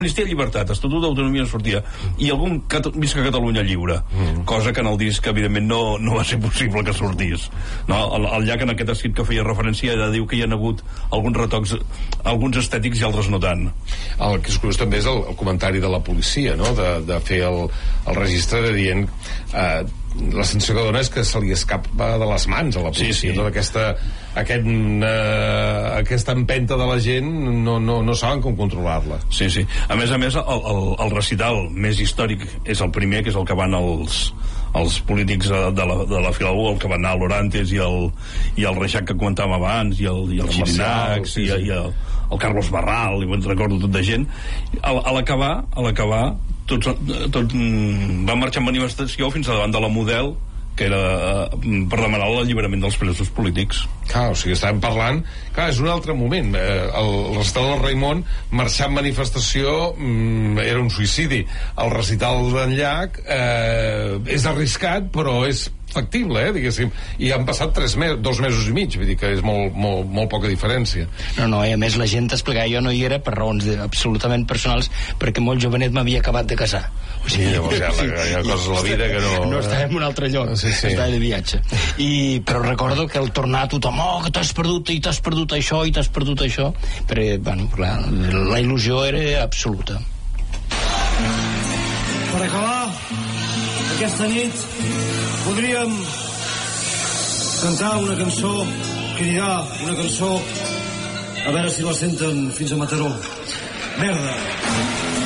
Amnistia i llibertat, Estatut d'autonomia sortia, i algun visca Catalunya lliure, cosa que en el disc evidentment no va ser possible que sortís, no? El llac en aquest escrit que feia referència ja diu que hi ha hagut alguns retocs, alguns estètics i altres no tant. El que és curiós també és el comentari de la policia, no? De fer el registre de dient la sensació que dona és que se li escapa de les mans a la policia. Tota aquesta empenta de la gent no saben com controlar-la. Sí. A més, el recital més històric és el primer, que és el que van els polítics de la fila 1, el que van anar a l'Orantes i el Reixac que comentàvem abans, i el Xirinacs, i el Carlos Barral, i recordo tot de gent. A l'acabar tots van marxar en manifestació fins a davant de la Model, que era per demanar l'alliberament dels presos polítics. Clar, o sigui, estàvem parlant... Clar, és un altre moment. El recital del Raimon, marxar en manifestació, era un suïcidi. El recital d'en Llach és arriscat, però és factible, diguéssim. I han passat 2 mesos i mig, vull dir que és molt poca diferència. No, i a més la gent explicava, jo no hi era per raons absolutament personals, perquè molt jovenet m'havia acabat de casar. O sigui, llavors hi ha coses a la vida que no estava en un altre lloc, estava de viatge. Però recordo que al tornar tothom, que t'has perdut això, i t'has perdut això, però, bueno, clar, la il·lusió era absoluta. Per acabar aquesta nit podríem cantar una cançó, cridar una cançó, a veure si la senten fins a Mataró. Merda.